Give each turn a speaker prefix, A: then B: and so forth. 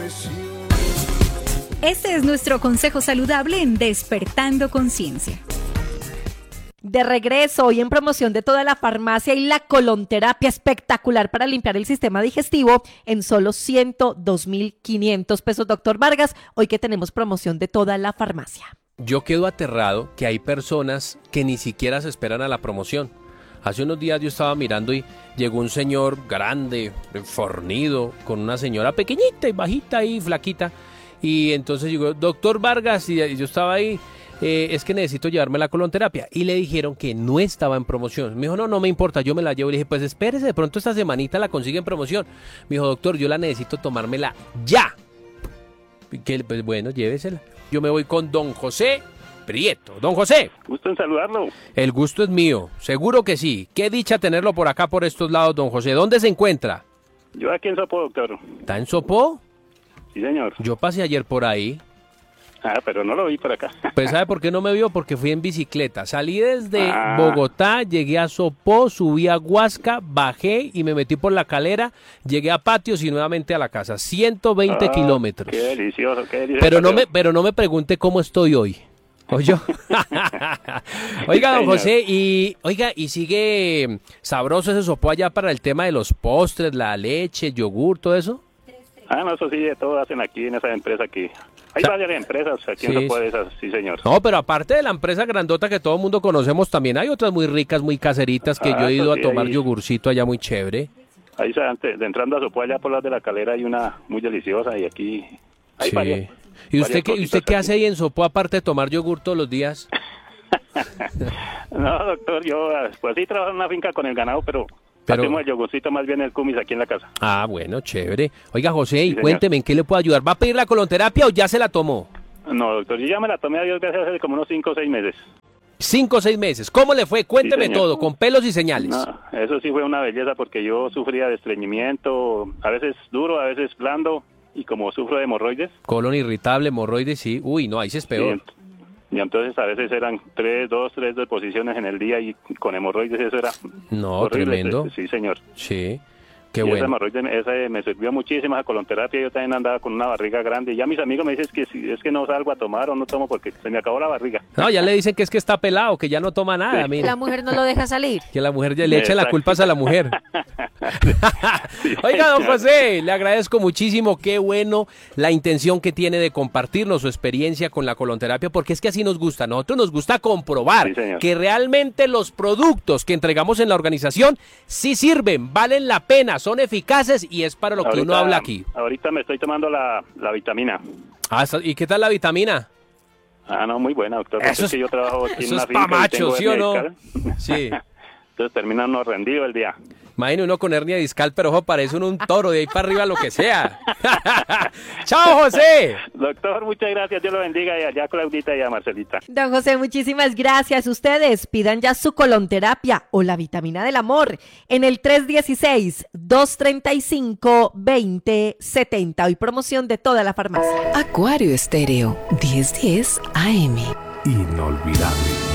A: Este es nuestro consejo saludable en Despertando Conciencia.
B: De regreso, hoy en promoción de toda la farmacia y la colonterapia espectacular para limpiar el sistema digestivo en solo 102.500 pesos. Doctor Vargas, hoy que tenemos promoción de toda la farmacia.
C: Yo quedo aterrado que hay personas que ni siquiera se esperan a la promoción. Hace unos días yo estaba mirando y llegó un señor grande, fornido, con una señora pequeñita y bajita y flaquita. Y entonces llegó, doctor Vargas, y yo estaba ahí. Es que necesito llevarme la colonterapia. Y le dijeron que no estaba en promoción. Me dijo, no me importa, yo me la llevo. Le dije, pues espérese, de pronto esta semanita la consigue en promoción. Me dijo, doctor, yo la necesito tomármela ya. Que, pues bueno, llévesela. Yo me voy con don José Prieto. Don José.
D: Gusto en saludarlo.
C: El gusto es mío, seguro que sí. Qué dicha tenerlo por acá, por estos lados, don José. ¿Dónde se encuentra?
D: Yo aquí en Sopó, doctor.
C: ¿Está en Sopó?
D: Sí, señor.
C: Yo pasé ayer por ahí.
D: Pero no lo vi por acá.
C: Pues ¿sabe por qué no me vio? Porque fui en bicicleta. Salí desde Bogotá, llegué a Sopó, subí a Huasca, bajé y me metí por la calera, llegué a Patios y nuevamente a la casa. 120 kilómetros.
D: Qué delicioso, qué delicioso.
C: Pero no me pregunte cómo estoy hoy. ¿Oye? Oiga, don José, y sigue sabroso ese Sopó allá para el tema de los postres, la leche, yogur, todo eso.
D: No, eso sí, de todo hacen aquí en esa empresa aquí. Hay varias empresas aquí en Sopó de esas, sí, señor.
C: No, pero aparte de la empresa grandota que todo el mundo conocemos, también hay otras muy ricas, muy caseritas, que yo he ido a tomar yogurcito allá muy chévere.
D: Ahí, de entrando a Sopó, allá por las de la calera, hay una muy deliciosa y aquí hay varias.
C: ¿Y usted qué hace ahí en Sopó, aparte de tomar yogur todos los días?
D: No, doctor, yo pues sí trabajo en una finca con el ganado, pero hacemos el yogurcito, más bien el kumis aquí en la casa.
C: Bueno, chévere. Oiga, José, y cuénteme, ¿en qué le puedo ayudar? ¿Va a pedir la colonterapia o ya se la tomó?
D: No, doctor, yo ya me la tomé, a Dios gracias, hace como unos 5 o 6 meses.
C: 5 o 6 meses. ¿Cómo le fue? Cuénteme todo, con pelos y señales.
D: No, eso sí fue una belleza porque yo sufría de estreñimiento, a veces duro, a veces blando, y como sufro de hemorroides.
C: Colon irritable, hemorroides, sí. Uy, no, ahí sí es peor.
D: Sí, y entonces a veces eran 3 deposiciones en el día y con hemorroides eso era horrible.
C: Tremendo.
D: Sí, señor.
C: Sí, qué bueno.
D: Esa hemorroide me sirvió muchísimo, esa colonterapia. Yo también andaba con una barriga grande. Y ya mis amigos me dicen que si es que no salgo a tomar o no tomo porque se me acabó la barriga.
C: No, ya le dicen que es que está pelado, que ya no toma nada.
B: Sí. La mujer no lo deja salir.
C: Que la mujer ya le echa las culpas a la mujer. Oiga, don José, le agradezco muchísimo, qué bueno la intención que tiene de compartirnos su experiencia con la colonterapia, porque es que así nos gusta, a nosotros nos gusta comprobar que realmente los productos que entregamos en la organización sí sirven, valen la pena, son eficaces y es para lo que uno habla aquí.
D: Ahorita me estoy tomando la vitamina.
C: ¿Y qué tal la vitamina?
D: No, muy buena, doctor.
C: Eso es,
D: que yo trabajo aquí en una
C: finca macho, ¿sí o no? Sí.
D: Entonces termina uno rendido el día.
C: Imagínate uno con hernia discal, pero ojo, parece un toro, de ahí para arriba lo que sea. ¡Chao, José!
D: Doctor, muchas gracias, Dios lo bendiga, y allá a Claudita y a Marcelita.
B: Don José, muchísimas gracias. Ustedes pidan ya su colonterapia o la vitamina del amor en el 316-235-2070. Hoy promoción de toda la farmacia.
E: Acuario Estéreo, 1010 AM.
F: Inolvidable.